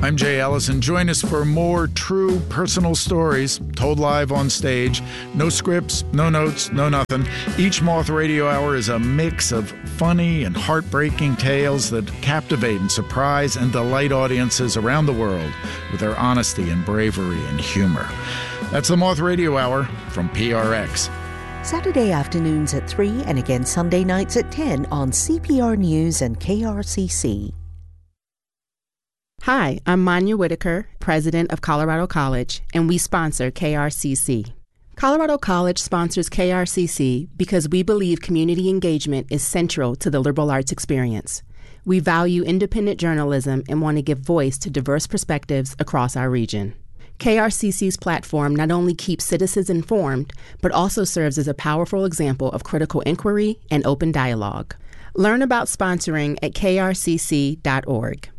I'm Jay Ellison. Join us for more true personal stories told live on stage. No scripts, no notes, no nothing. Each Moth Radio Hour is a mix of funny and heartbreaking tales that captivate and surprise and delight audiences around the world with their honesty and bravery and humor. That's the Moth Radio Hour from PRX. Saturday afternoons at 3 and again Sunday nights at 10 on CPR News and KRCC. Hi, I'm Manya Whitaker, president of Colorado College, and we sponsor KRCC. Colorado College sponsors KRCC because we believe community engagement is central to the liberal arts experience. We value independent journalism and want to give voice to diverse perspectives across our region. KRCC's platform not only keeps citizens informed, but also serves as a powerful example of critical inquiry and open dialogue. Learn about sponsoring at krcc.org.